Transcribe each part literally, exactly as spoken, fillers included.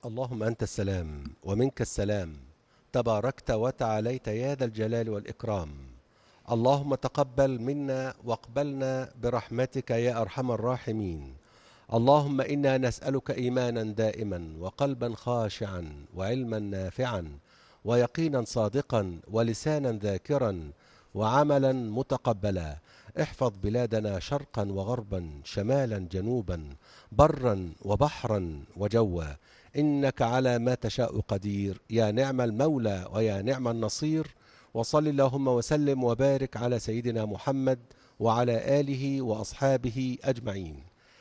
اللهم أنت السلام ومنك السلام، تباركت وتعاليت يا ذا الجلال والإكرام. اللهم تقبل منا واقبلنا برحمتك يا أرحم الراحمين. اللهم إنا نسألك إيمانا دائما وقلبا خاشعا وعلما نافعا ويقينا صادقا ولسانا ذاكرا وعملا متقبلا. احفظ بلادنا شرقا وغربا، شمالا جنوبا، برا وبحرا وجوا، إنك على ما تشاء قدير، يا نعم المولى ويا نعم النصير. وصل اللهم وسلم وبارك على سيدنا محمد وعلى آله وأصحابه أجمعين.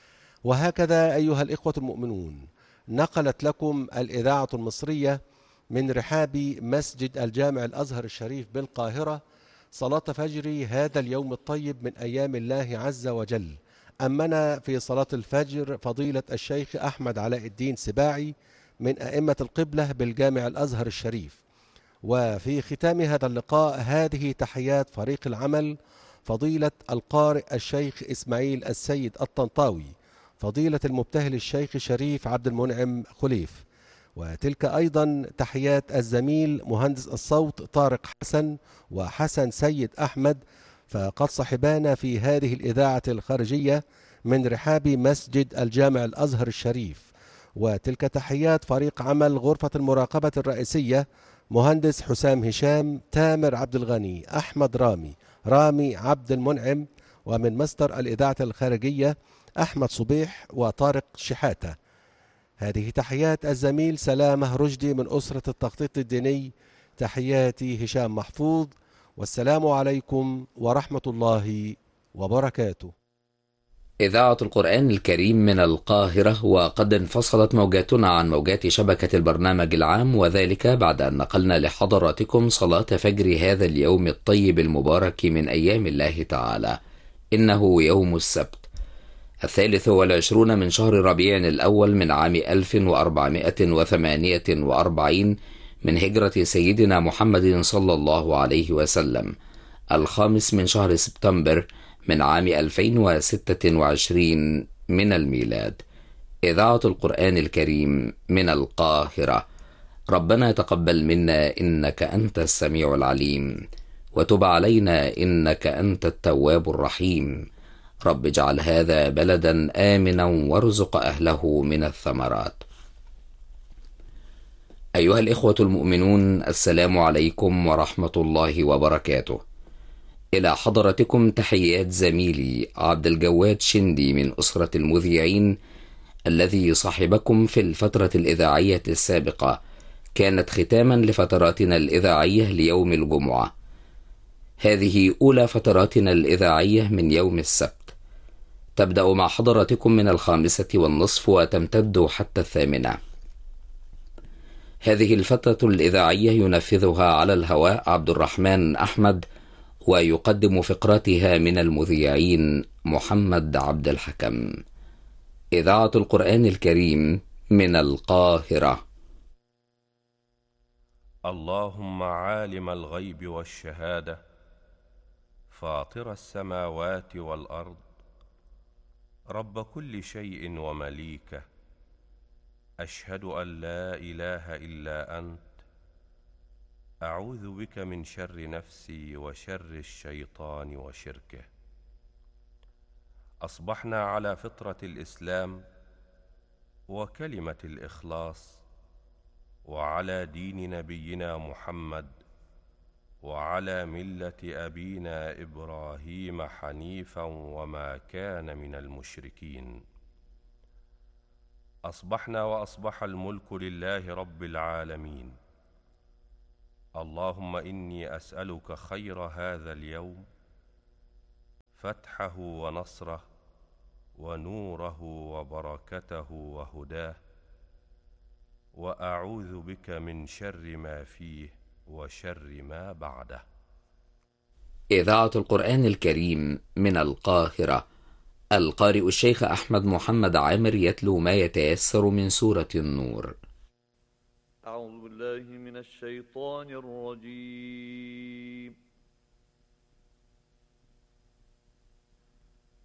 وهكذا أيها الإخوة المؤمنون، نقلت لكم الإذاعة المصرية من رحاب مسجد الجامع الأزهر الشريف بالقاهرة صلاة فجر هذا اليوم الطيب من أيام الله عز وجل. أمنا في صلاة الفجر فضيلة الشيخ أحمد علاء الدين سباعي من أئمة القبلة بالجامع الأزهر الشريف. وفي ختام هذا اللقاء هذه تحيات فريق العمل: فضيلة القارئ الشيخ إسماعيل السيد الطنطاوي، فضيلة المبتهل الشيخ شريف عبد المنعم خليف، وتلك أيضا تحيات الزميل مهندس الصوت طارق حسن وحسن سيد أحمد، فقد صحبانا في هذه الإذاعة الخارجية من رحاب مسجد الجامع الأزهر الشريف. وتلك تحيات فريق عمل غرفة المراقبة الرئيسية: مهندس حسام هشام، تامر عبد الغني، أحمد رامي، رامي عبد المنعم، ومن مصدر الإذاعة الخارجية أحمد صبيح وطارق شحاتة. هذه تحيات الزميل سلامة رشدي من أسرة التخطيط الديني. تحياتي هشام محفوظ، والسلام عليكم ورحمة الله وبركاته. إذاعة القرآن الكريم من القاهرة، وقد انفصلت موجاتنا عن موجات شبكة البرنامج العام، وذلك بعد أن نقلنا لحضراتكم صلاة فجر هذا اليوم الطيب المبارك من أيام الله تعالى. إنه يوم السبت الثالث والعشرون من شهر ربيع الأول من عام ألف وأربعمائة وثمانية وأربعين من هجرة سيدنا محمد صلى الله عليه وسلم، الخامس من شهر سبتمبر من عام ألفين وستة وعشرين من الميلاد. إذاعة القرآن الكريم من القاهرة. ربنا تقبل منا إنك أنت السميع العليم، وتب علينا إنك أنت التواب الرحيم. رب اجعل هذا بلدا آمنا وارزق أهله من الثمرات. أيها الإخوة المؤمنون، السلام عليكم ورحمة الله وبركاته. إلى حضرتكم تحيات زميلي عبد الجواد شندي من أسرة المذيعين، الذي صاحبكم في الفترة الإذاعية السابقة، كانت ختاما لفتراتنا الإذاعية ليوم الجمعة. هذه أولى فتراتنا الإذاعية من يوم السبت، تبدأ مع حضراتكم من الخامسة والنصف وتمتد حتى الثامنة. هذه الفترة الإذاعية ينفذها على الهواء عبد الرحمن أحمد، ويقدم فقراتها من المذيعين محمد عبد الحكم. إذاعة القرآن الكريم من القاهرة. اللهم عالم الغيب والشهادة، فاطر السماوات والأرض، رب كل شيء ومليكه، أشهد أن لا إله إلا أنت، أعوذ بك من شر نفسي وشر الشيطان وشركه. أصبحنا على فطرة الإسلام وكلمة الإخلاص، وعلى دين نبينا محمد، وعلى ملة أبينا إبراهيم حنيفا وما كان من المشركين. أصبحنا وأصبح الملك لله رب العالمين. اللهم إني أسألك خير هذا اليوم، فتحه ونصره ونوره وبركته وهداه، وأعوذ بك من شر ما فيه وشر ما بعده. إذاعة القرآن الكريم من القاهرة. القارئ الشيخ أحمد محمد عامر يتلو ما يتيسر من سورة النور. أعوذ بالله من الشيطان الرجيم.